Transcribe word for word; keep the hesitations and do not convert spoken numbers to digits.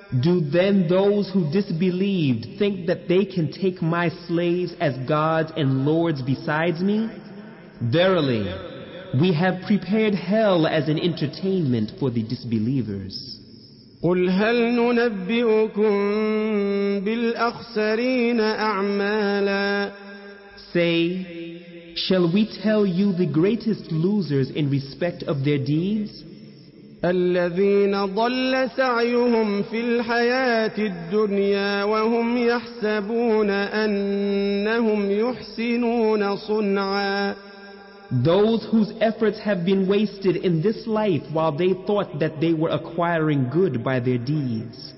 Do then those who disbelieved think that they can take my slaves as gods and lords besides me? Verily, we have prepared hell as an entertainment for the disbelievers. قل هل ننبئكم بالأخسرين أعمالا. Say, shall we tell you the greatest losers in respect of their deeds? الذين ضل سعيهم في الحياة الدنيا وهم يحسبون أنهم يحسنون صنعا. Those whose efforts have been wasted in this life while they thought that they were acquiring good by their deeds.